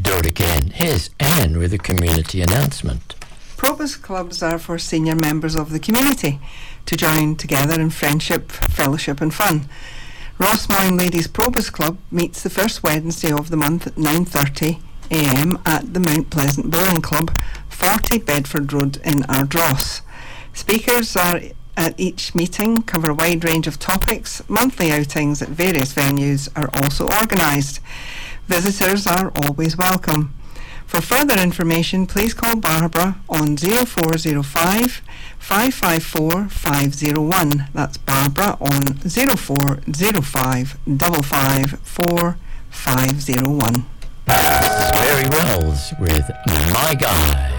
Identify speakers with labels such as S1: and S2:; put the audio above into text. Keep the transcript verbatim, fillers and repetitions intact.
S1: do it again. Here's Anne with a community announcement.
S2: Probus clubs are for senior members of the community to join together in friendship, fellowship and fun. Rossmoyne Ladies Probus Club meets the first Wednesday of the month at nine thirty a m at the Mount Pleasant Bowling Club, forty Bedford Road in Ardross. Speakers are at each meeting cover a wide range of topics. Monthly outings at various venues are also organised. Visitors are always welcome. For further information, please call Barbara on zero four zero five, five five four, five zero one. That's Barbara on zero four zero five, five five four, five zero one.
S1: Mary Wells with My Guy.